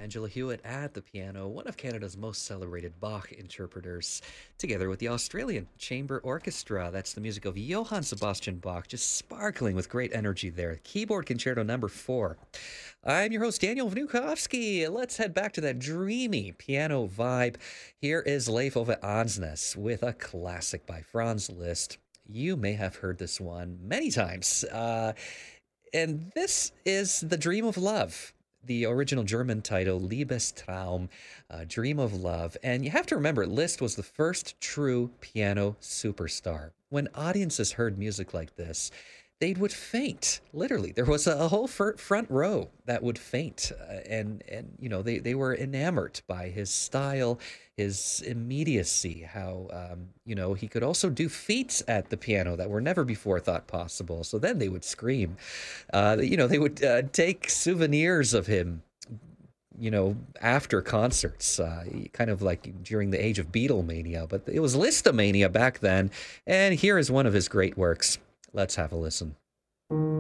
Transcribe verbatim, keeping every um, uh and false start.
Angela Hewitt at the piano, one of Canada's most celebrated Bach interpreters, together with the Australian Chamber Orchestra. That's the music of Johann Sebastian Bach, just sparkling with great energy there. Keyboard Concerto number four. I'm your host, Daniel Vnukovsky. Let's head back to that dreamy piano vibe. Here is Leif Ove Ansnes with a classic by Franz Liszt. You may have heard this one many times. Uh, and this is The Dream of Love, the original German title, Liebestraum, uh, Dream of Love. And you have to remember, Liszt was the first true piano superstar. When audiences heard music like this, they would faint. Literally, there was a, a whole fir- front row that would faint, uh, and and you know they they were enamored by his style, his immediacy. How um, you know he could also do feats at the piano that were never before thought possible. So then they would scream. Uh, you know they would uh, take souvenirs of him. You know, after concerts, uh, kind of like during the age of Beatlemania, but it was Listomania back then. And here is one of his great works. Let's have a listen.